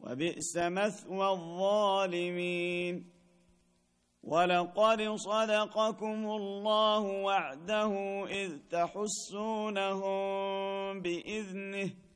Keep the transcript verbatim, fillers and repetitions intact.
وبئس مثوى الظالمين ولقد صدقكم الله وعده إذ تحسونهم بإذنه